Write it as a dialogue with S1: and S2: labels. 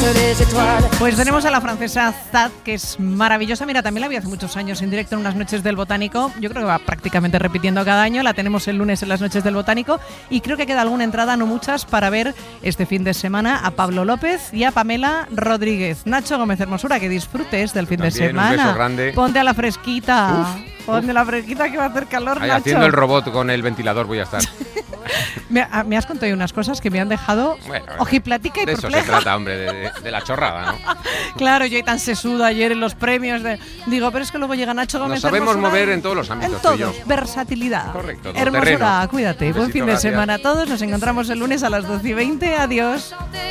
S1: Pues tenemos a la francesa Zad, que es maravillosa. Mira, también la vi hace muchos años en directo en unas noches del Botánico. Yo creo que va prácticamente repitiendo cada año. La tenemos el lunes en las noches del Botánico. Y creo que queda alguna entrada, no muchas, para ver este fin de semana a Pablo López y a Pamela Rodríguez. Nacho Gómez Hermosura, que disfrutes del fin de semana.
S2: Un beso grande.
S1: Ponte a la fresquita. Ponte a la fresquita, que va a hacer calor,
S2: Ahí,
S1: Nacho.
S2: haciendo el robot con el ventilador voy a estar.
S1: Me has contado unas cosas que me han dejado ojiplatica y
S2: de
S1: perpleja.
S2: eso se trata, hombre, de la chorrada, ¿no?
S1: Claro, yo tan sesuda ayer en los premios. Digo, pero es que luego llega Nacho Gómez.
S2: Nos sabemos
S1: Hermosura
S2: mover en todos los ámbitos.
S1: En todos, versatilidad.
S2: Correcto.
S1: Hermosura,
S2: terreno.
S1: cuídate.
S2: Besito,
S1: Buen fin de
S2: gracias.
S1: semana a todos. Nos encontramos el lunes a las 12:20. Adiós.